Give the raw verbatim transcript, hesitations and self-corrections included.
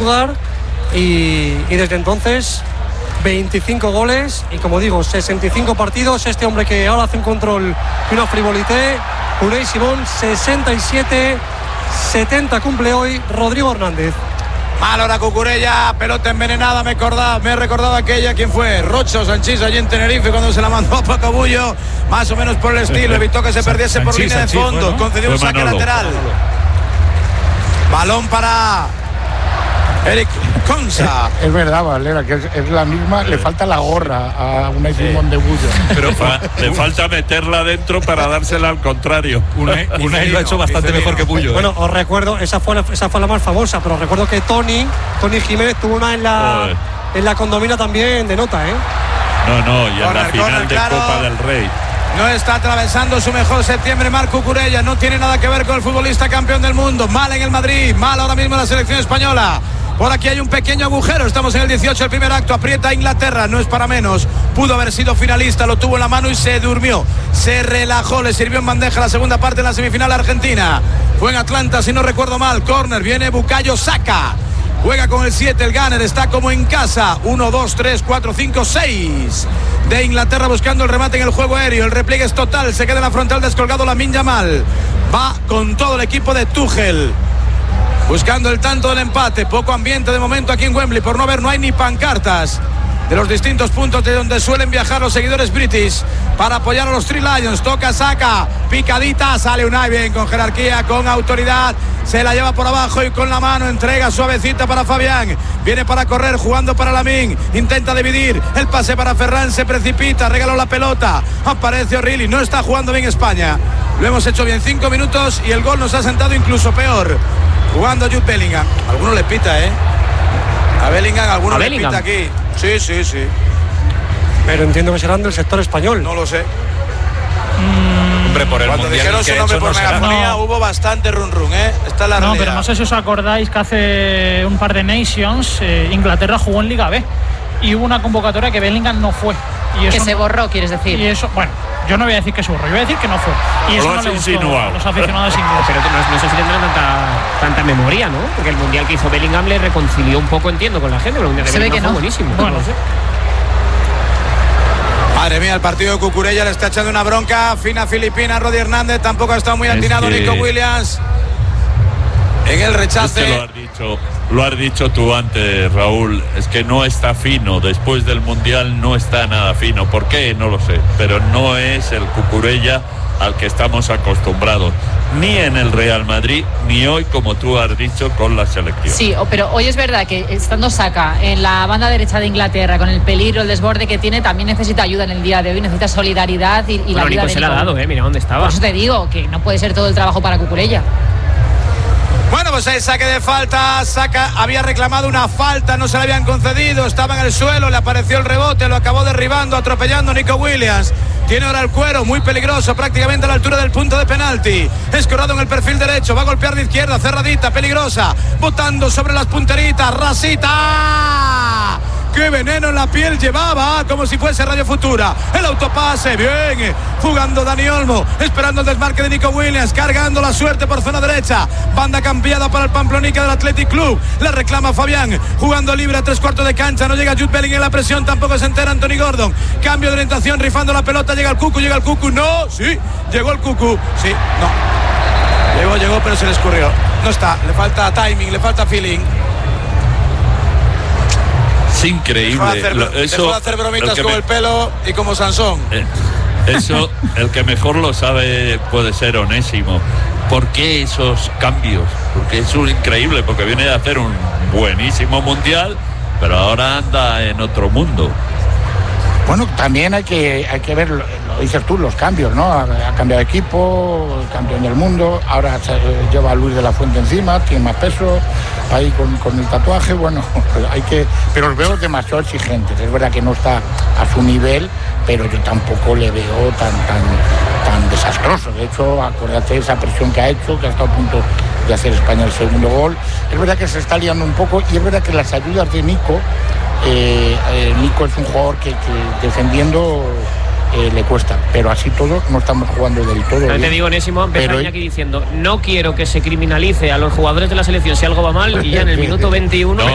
Stuttgart y, y desde entonces veinticinco goles y, como digo, sesenta y cinco partidos. Este hombre que ahora hace un control y una frivolité, Unai Simón, sesenta y siete, setenta cumple hoy Rodrigo Hernández. Mal ahora Cucurella, pelota envenenada, me he recordado, me he recordado aquella, ¿quién fue? Rocho Sanchís allí en Tenerife cuando se la mandó a Paco Bullo, más o menos por el estilo, evitó que se perdiese por línea de fondo, ¿no? Concedió un saque lateral. Balón para Eric Consa. Es, es verdad, Valera, que es, es la misma, le falta la gorra a Unai Simón de Bullo. Pero fa, le falta meterla dentro para dársela al contrario. Unai, Unai lo ha hecho bastante mejor que Bullo. Bueno, os recuerdo, esa fue, la, esa fue la más famosa, pero recuerdo que Tony, Tony Jiménez tuvo una en la, en la condomina también de nota, ¿eh? No, no, y en corner, la final corner, de claro. Copa del Rey. No está atravesando su mejor septiembre Marc Cucurella, no tiene nada que ver con el futbolista campeón del mundo. Mal en el Madrid, mal ahora mismo en la selección española. Por aquí hay un pequeño agujero, estamos en el dieciocho, el primer acto, aprieta Inglaterra, no es para menos, pudo haber sido finalista, lo tuvo en la mano y se durmió, se relajó, le sirvió en bandeja la segunda parte en la semifinal Argentina. Fue en Atlanta, si no recuerdo mal, córner, viene Bukayo Saka, juega con el siete, el Gunner, está como en casa, uno, dos, tres, cuatro, cinco, seis de Inglaterra buscando el remate en el juego aéreo, el repliegue es total, se queda en la frontal descolgado Lamine Yamal, va con todo el equipo de Tuchel. Buscando el tanto del empate, poco ambiente de momento aquí en Wembley, por no ver no hay ni pancartas de los distintos puntos de donde suelen viajar los seguidores british para apoyar a los Three Lions. Toca, saca, picadita, sale Unai bien con jerarquía, con autoridad, se la lleva por abajo y con la mano entrega suavecita para Fabián, viene para correr jugando para Lamine, intenta dividir, el pase para Ferran, se precipita, regaló la pelota, aparece O'Reilly, no está jugando bien España, lo hemos hecho bien, cinco minutos y el gol nos ha sentado incluso peor. Jugando Jude Bellingham. Alguno le pita, ¿eh? A Bellingham, alguno le pita aquí. Sí, sí, sí. Pero entiendo que serán del sector español. No lo sé. Mm, Hombre, por el Cuando mundial dijeron su nombre por no megafonía no. hubo bastante run run, ¿eh? Esta es la No, realidad. pero no sé si os acordáis que hace un par de Nations eh, Inglaterra jugó en Liga B y hubo una convocatoria que Bellingham no fue. Y eso que se no, borró, quieres decir. Y eso, bueno, yo no voy a decir que se borró, yo voy a decir que no fue. Y eso Lo no has le gustó insinuado. a los aficionados ingleses. Pero no, no sé si tendrán tanta, tanta memoria, ¿no? Porque el mundial que hizo Bellingham le reconcilió un poco, entiendo, con la gente. Pero el mundial de Se ve Bellingham que fue no. buenísimo. Bueno, no sé. Madre mía, el partido de Cucurella le está echando una bronca. Fina Filipina, Rodi Hernández tampoco ha estado muy Es atinado. que... Nico Williams en el rechace. Es que lo has dicho, lo has dicho tú antes, Raúl. Es que no está fino. Después del mundial no está nada fino. ¿Por qué? No lo sé. Pero no es el Cucurella al que estamos acostumbrados. Ni en el Real Madrid, ni hoy, como tú has dicho, con la selección. Sí, pero hoy es verdad que estando Saka en la banda derecha de Inglaterra, con el peligro, el desborde que tiene, también necesita ayuda en el día de hoy, necesita solidaridad y, y Bueno, la ayuda Nico de se la ha Nico. dado, ¿eh? Mira dónde estaba. Por eso te digo que no puede ser todo el trabajo para Cucurella. Bueno, pues hay saque de falta. Saka había reclamado una falta, no se le habían concedido, estaba en el suelo, le apareció el rebote, lo acabó derribando, atropellando Nico Williams. Tiene ahora el cuero, muy peligroso, prácticamente a la altura del punto de penalti. Escorado en el perfil derecho, va a golpear de izquierda, cerradita, peligrosa, botando sobre las punteritas, rasita. ¡Qué veneno en la piel llevaba! Como si fuese Radio Futura. El autopase, bien. Jugando Dani Olmo, esperando el desmarque de Nico Williams, cargando la suerte por zona derecha. Banda cambiada para el Pamplonica del Athletic Club. La reclama Fabián, jugando libre a tres cuartos de cancha. No llega Jude Bellingham en la presión, tampoco se entera Anthony Gordon. Cambio de orientación, rifando la pelota. Llega el Cucu, llega el Cucu. No, sí, llegó el Cucu. Sí, no. Llegó, llegó, pero se le escurrió. No está, le falta timing, le falta feeling. Es increíble. Dejó de hacer, Lo, eso, dejó de hacer bromitas el que con me, el pelo y como Sansón. eh, eso, el que mejor lo sabe puede ser Onésimo. ¿Por qué esos cambios? Porque es un increíble, porque viene de hacer un buenísimo mundial, pero ahora anda en otro mundo. Bueno, también hay que, hay que ver, lo, lo dices tú, los cambios, ¿no? Ha, ha cambiado de equipo, campeón del mundo, ahora se, eh, lleva a Luis de la Fuente encima, tiene más peso, ahí con, con el tatuaje, bueno, hay que... Pero los veo demasiado exigentes, es verdad que no está a su nivel, pero yo tampoco le veo tan, tan, tan desastroso. De hecho, acuérdate de esa presión que ha hecho, que ha estado a punto de hacer España el segundo gol. Es verdad que se está liando un poco y es verdad que las ayudas de Nico... Eh, eh, Nico es un jugador que, que defendiendo eh, le cuesta, pero así todo no estamos jugando del todo Pero bien. te digo, Onésimo, empezó Pero... aquí diciendo no quiero que se criminalice a los jugadores de la selección si algo va mal y ya en el minuto veintiuno... No.